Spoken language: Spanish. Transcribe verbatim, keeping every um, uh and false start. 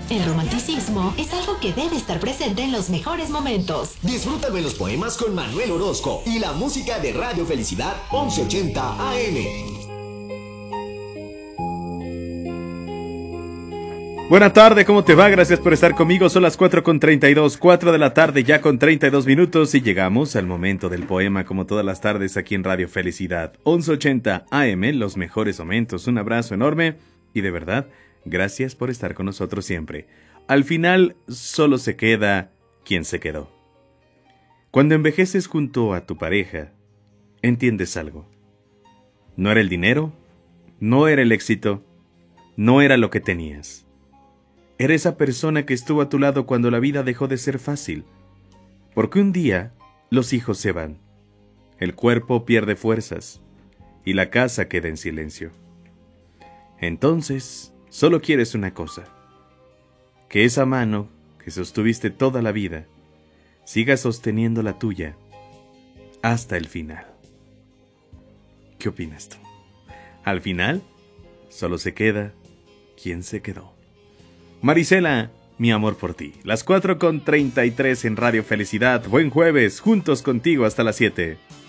El romanticismo es algo que debe estar presente en los mejores momentos. Disfrútalo en los poemas con Manuel Orozco y la música de Radio Felicidad once ochenta A M. Buena tarde, ¿cómo te va? Gracias por estar conmigo. Son las cuatro con treinta y dos, cuatro de la tarde ya con treinta y dos minutos y llegamos al momento del poema como todas las tardes aquí en Radio Felicidad once ochenta A M, los mejores momentos. Un abrazo enorme y de verdad, gracias por estar con nosotros siempre. Al final solo se queda quien se quedó. Cuando envejeces junto a tu pareja, entiendes algo. No era el dinero, no era el éxito, no era lo que tenías. Era esa persona que estuvo a tu lado cuando la vida dejó de ser fácil. Porque un día los hijos se van, el cuerpo pierde fuerzas y la casa queda en silencio. Entonces, solo quieres una cosa: que esa mano que sostuviste toda la vida siga sosteniendo la tuya hasta el final. ¿Qué opinas tú? Al final, solo se queda quien se quedó. Marisela, mi amor por ti. Las cuatro con treinta y tres en Radio Felicidad. Buen jueves, juntos contigo hasta las siete.